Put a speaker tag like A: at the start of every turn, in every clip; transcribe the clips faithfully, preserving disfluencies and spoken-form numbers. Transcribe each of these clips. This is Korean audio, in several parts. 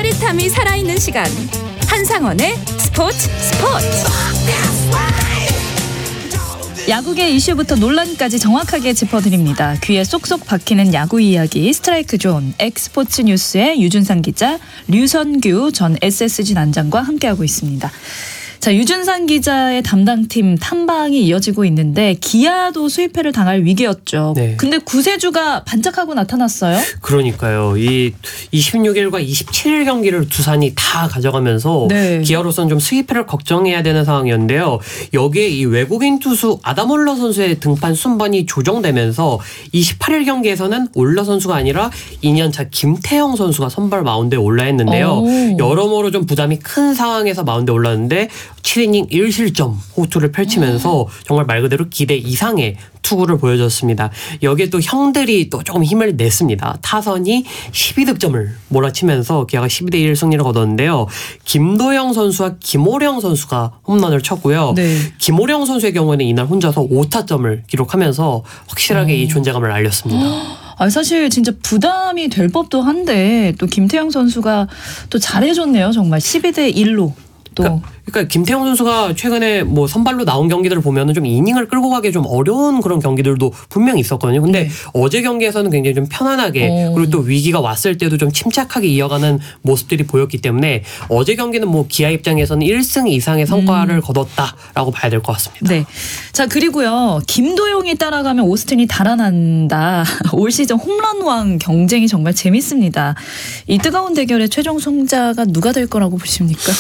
A: 짜릿함이 살아있는 시간. 한상원의 스포츠 스포츠. 야구계 이슈부터 논란까지 정확하게 짚어드립니다. 귀에 쏙쏙 박히는 야구 이야기 스트라이크 존. 엑스포츠 뉴스의 유준상 기자, 류선규 전 에스에스지 난장과 함께하고 있습니다. 자, 유준상 기자의 담당팀 탐방이 이어지고 있는데 기아도 수입회를 당할 위기였죠. 네. 근데 구세주가 반짝하고 나타났어요.
B: 그러니까요. 이 이십육 일과 이십칠 일 경기를 두산이 다 가져가면서 네. 기아로서는 좀 수입회를 걱정해야 되는 상황이었는데요. 여기에 이 외국인 투수 아담 올러 선수의 등판 순번이 조정되면서 이십팔 일 경기에서는 올러 선수가 아니라 이 년차 김태형 선수가 선발 마운드에 올라 했는데요. 오. 여러모로 좀 부담이 큰 상황에서 마운드에 올랐는데 칠 이닝 일 실점 호투를 펼치면서 정말 말 그대로 기대 이상의 투구를 보여줬습니다. 여기에 또 형들이 또 조금 힘을 냈습니다. 타선이 십이 득점을 몰아치면서 기아가 십이 대 일 승리를 거뒀는데요. 김도영 선수와 김오령 선수가 홈런을 쳤고요. 네. 김오령 선수의 경우에는 이날 혼자서 오 타점을 기록하면서 확실하게 음. 이 존재감을 알렸습니다.
A: 아, 사실 진짜 부담이 될 법도 한데 또 김태형 선수가 또 잘해줬네요. 정말 십이 대 일로. 또.
B: 그러니까, 그러니까 김태형 선수가 최근에 뭐 선발로 나온 경기들을 보면은 좀 이닝을 끌고 가기 좀 어려운 그런 경기들도 분명히 있었거든요. 근데 네. 어제 경기에서는 굉장히 좀 편안하게 오. 그리고 또 위기가 왔을 때도 좀 침착하게 이어가는 모습들이 보였기 때문에 어제 경기는 뭐 기아 입장에서는 일 승 이상의 성과를 음. 거뒀다라고 봐야 될 것 같습니다.
A: 네. 자, 그리고요. 김도영이 따라가면 오스틴이 달아난다. 올 시즌 홈런왕 경쟁이 정말 재밌습니다. 이 뜨거운 대결의 최종 승자가 누가 될 거라고 보십니까?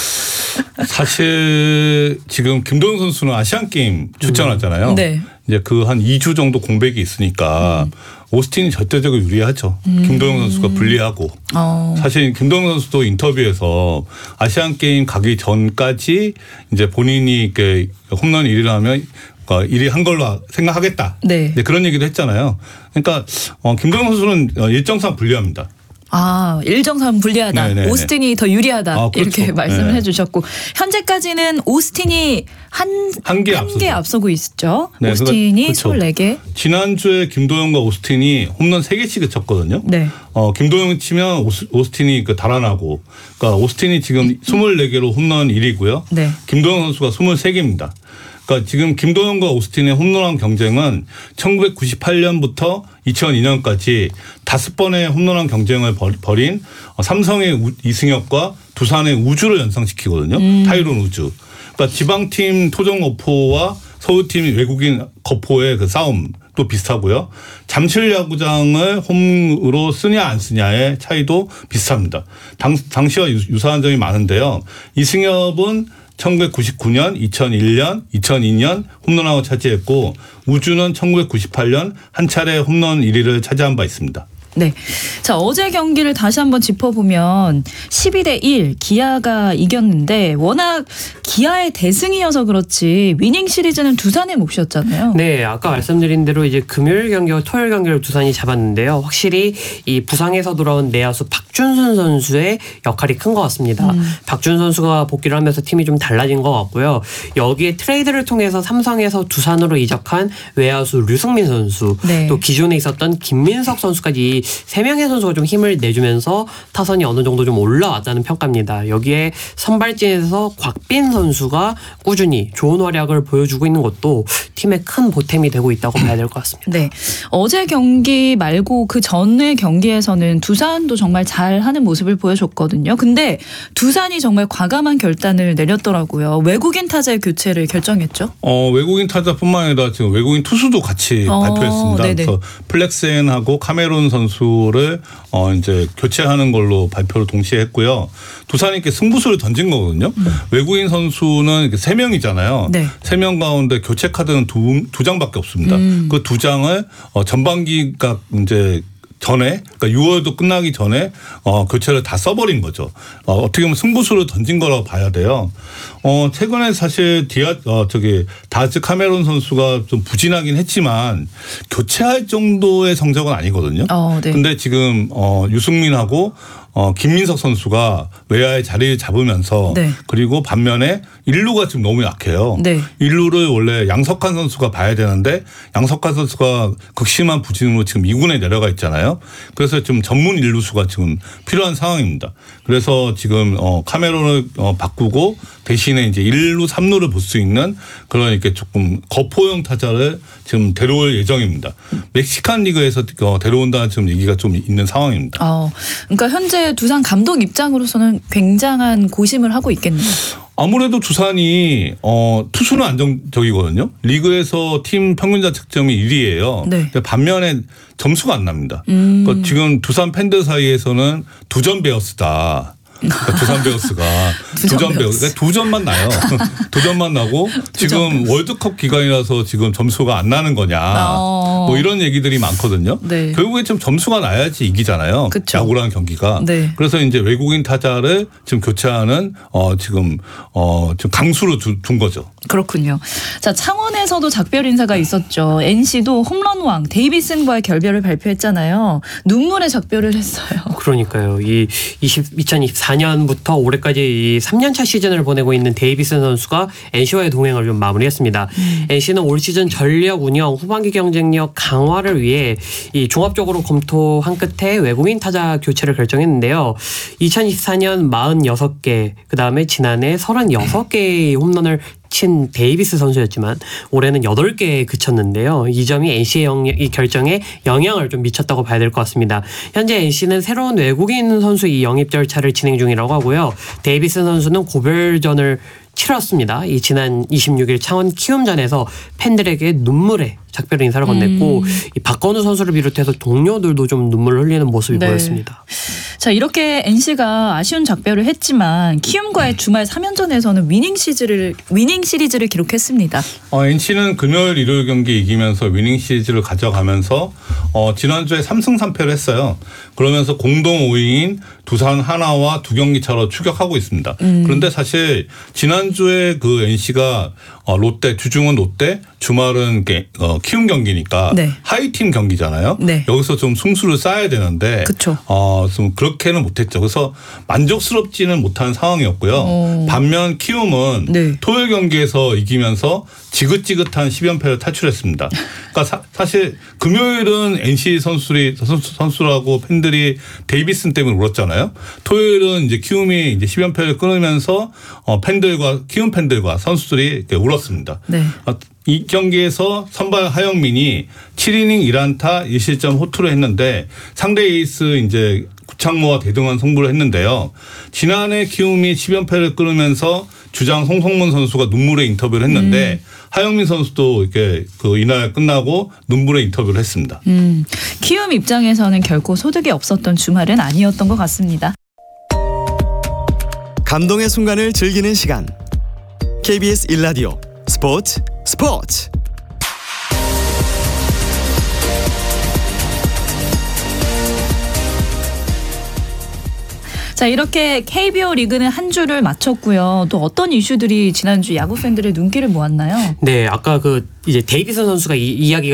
C: 사실 지금 김도영 선수는 아시안게임 출전하잖아요. 네. 이제 그 한 이 주 정도 공백이 있으니까 음. 오스틴이 절대적으로 유리하죠. 음. 김도영 선수가 불리하고. 어. 사실 김도영 선수도 인터뷰에서 아시안게임 가기 전까지 이제 본인이 이렇게 홈런 일 위를 하면 일 위 한 걸로 생각하겠다. 네. 그런 얘기도 했잖아요. 그러니까 어, 김도영 선수는 일정상 불리합니다.
A: 아, 일정상 불리하다. 네네네. 오스틴이 더 유리하다. 아, 그렇죠. 이렇게 말씀을 네. 해주셨고 현재까지는 오스틴이 한 한 개 한 개 앞서고 있죠. 네, 오스틴이 그렇죠. 이십사 개.
C: 지난주에 김도영과 오스틴이 홈런 세 개씩 쳤거든요. 네. 어, 김도영 치면 오스, 오스틴이 그 달아나고, 그러니까 오스틴이 지금 이십사 개로 홈런 일 위고요. 네. 김도영 선수가 이십삼 개입니다. 그러니까 지금 김도영과 오스틴의 홈런왕 경쟁은 천구백구십팔 년부터 이천이 년까지 다섯 번의 홈런왕 경쟁을 벌인 삼성의 이승엽과 두산의 우주를 연상시키거든요. 음. 타이론 우주. 그러니까 지방팀 토종 거포와 서울팀 외국인 거포의 그 싸움도 비슷하고요. 잠실 야구장을 홈으로 쓰냐 안 쓰냐의 차이도 비슷합니다. 당, 당시와 유사한 점이 많은데요. 이승엽은 천구백구십구 년, 이천일 년, 이천이 년 홈런왕을 차지했고 우주는 천구백구십팔 년 한 차례 홈런 일 위를 차지한 바 있습니다.
A: 네. 자, 어제 경기를 다시 한번 짚어보면 십이 대 일 기아가 이겼는데 워낙 기아의 대승이어서 그렇지 위닝 시리즈는 두산의 몫이었잖아요.
B: 네. 아까 말씀드린 대로 이제 금요일 경기와 토요일 경기를 두산이 잡았는데요. 확실히 이 부상에서 돌아온 내야수 박준순 선수의 역할이 큰 것 같습니다. 음. 박준순 선수가 복귀를 하면서 팀이 좀 달라진 것 같고요. 여기에 트레이드를 통해서 삼성에서 두산으로 이적한 외야수 류승민 선수 네. 또 기존에 있었던 김민석 선수까지 세 명의 선수가 좀 힘을 내주면서 타선이 어느 정도 좀 올라왔다는 평가입니다. 여기에 선발진에서 곽빈 선수가 꾸준히 좋은 활약을 보여주고 있는 것도 팀의 큰 보탬이 되고 있다고 봐야 될 것 같습니다.
A: 네, 어제 경기 말고 그 전의 경기에서는 두산도 정말 잘하는 모습을 보여줬거든요. 근데 두산이 정말 과감한 결단을 내렸더라고요. 외국인 타자의 교체를 결정했죠.
C: 어, 외국인 타자뿐만 아니라 지금 외국인 투수도 같이 어, 발표했습니다. 네네. 그래서 플렉센하고 카메론 선수 선수를 어 이제 교체하는 걸로 발표를 동시에 했고요. 두산이 이렇게 승부수를 던진 거거든요. 음. 외국인 선수는 이렇게 세 명이잖아요. 네. 세 명 가운데 교체 카드는 두, 두 장밖에 없습니다. 음. 그 두 장을 어 전반기가 이제 전에, 그러니까 유월도 끝나기 전에 어, 교체를 다 써버린 거죠. 어, 어떻게 보면 승부수를 던진 거라고 봐야 돼요. 어, 최근에 사실 디아, 어, 저기 다즈 카메론 선수가 좀 부진하긴 했지만 교체할 정도의 성적은 아니거든요. 어, 네. 근데 지금 어, 유승민하고 어, 김민석 선수가 외야의 자리를 잡으면서 네. 그리고 반면에 일루가 지금 너무 약해요. 네. 일루를 원래 양석환 선수가 봐야 되는데 양석환 선수가 극심한 부진으로 지금 이 군에 내려가 있잖아요. 그래서 좀 전문 일루수가 지금 필요한 상황입니다. 그래서 지금 어, 카메론을 어, 바꾸고 대신에 이제 일루, 삼루를 볼 수 있는 그런 이렇게 조금 거포형 타자를 지금 데려올 예정입니다. 멕시칸 리그에서 어, 데려온다는 지금 얘기가 좀 있는 상황입니다.
A: 어, 그러니까 현재 두산 감독 입장으로서는 굉장한 고심을 하고 있겠네요.
C: 아무래도 두산이 어, 투수는 안정적이거든요. 리그에서 팀 평균 자책점이 일 위예요. 네. 근데 반면에 점수가 안 납니다. 음. 그러니까 지금 두산 팬들 사이에서는 두전 베어스다. 그러니까 두산 베어스가 두전 베어스 그러니까 두 점만 나요. 두 점만 나고 지금 월드컵 기간이라서 지금 점수가 안 나는 거냐. 어. 뭐 이런 얘기들이 많거든요. 네. 결국에 좀 점수가 나야지 이기잖아요. 그쵸. 야구라는 경기가. 네. 그래서 이제 외국인 타자를 지금 교체하는 어 지금 어 지금 강수로 두, 둔 거죠.
A: 그렇군요. 자, 창원에서도 작별 인사가 있었죠. 엔씨도 홈런왕 데이비슨과의 결별을 발표했잖아요. 눈물의 작별을 했어요.
B: 그러니까요. 이 이천이십사 년부터 올해까지 이 삼 년차 시즌을 보내고 있는 데이비슨 선수가 엔씨와의 동행을 좀 마무리했습니다. 음. 엔씨는 올 시즌 전력 운영, 후반기 경쟁력 강화를 위해 이 종합적으로 검토한 끝에 외국인 타자 교체를 결정했는데요. 이천이십사 년 사십육 개, 그 다음에 지난해 삼십육 개의 홈런을 친 데이비스 선수였지만 올해는 여덟 개에 그쳤는데요. 이 점이 엔씨의 영향, 이 결정에 영향을 좀 미쳤다고 봐야 될 것 같습니다. 현재 엔씨는 새로운 외국인 선수 이 영입 절차를 진행 중이라고 하고요. 데이비스 선수는 고별전을 치렀습니다. 이 지난 이십육 일 창원 키움전에서 팬들에게 눈물의 작별 인사를 건넸고 음. 이 박건우 선수를 비롯해서 동료들도 좀 눈물을 흘리는 모습이 네. 보였습니다.
A: 자, 이렇게 엔씨가 아쉬운 작별을 했지만 키움과의 주말 삼 연전에서는 위닝 시리즈를 위닝 시리즈를 기록했습니다.
C: 어, 엔씨는 금요일 일요일 경기 이기면서 위닝 시리즈를 가져가면서 어, 지난주에 삼 승 삼 패를 했어요. 그러면서 공동 오 위인 두산 하나와 두 경기 차로 추격하고 있습니다. 음. 그런데 사실 지난주에 그 엔씨가 어, 롯데 주중은 롯데 주말은 어, 키움 경기니까 네. 하이팀 경기잖아요. 네. 여기서 좀 승수를 쌓아야 되는데 어, 좀 그렇게는 못했죠. 그래서 만족스럽지는 못한 상황이었고요. 오. 반면 키움은 네. 토요일 경기에서 이기면서 지긋지긋한 십 연패를 탈출했습니다. 그러니까 사, 사실 금요일은 엔씨 선수들이 선수, 선수라고 팬들이 데이비슨 때문에 울었잖아요. 토요일은 이제 키움이 이제 십 연패를 끊으면서 어, 팬들과 키움 팬들과 선수들이 이렇게 울었습니다. 네. 이 경기에서 선발 하영민이 칠 이닝 일 안타 일 실점 호투를 했는데 상대 에이스 이제 구창모와 대등한 승부를 했는데요. 지난해 키움이 십 연패를 끊으면서 주장 송성문 선수가 눈물의 인터뷰를 했는데 음. 하영민 선수도 이렇게 그 이날 끝나고 눈물의 인터뷰를 했습니다.
A: 음, 키움 입장에서는 결코 소득이 없었던 주말은 아니었던 것 같습니다.
D: 감동의 순간을 즐기는 시간. 케이비에스 일 라디오 스포츠 스포츠.
A: 자, 이렇게 케이비오 리그는 한 주를 마쳤고요. 또 어떤 이슈들이 지난주 야구 팬들의 눈길을 모았나요?
B: 네, 아까 그 이제 데이비슨 선수가 이 이야기가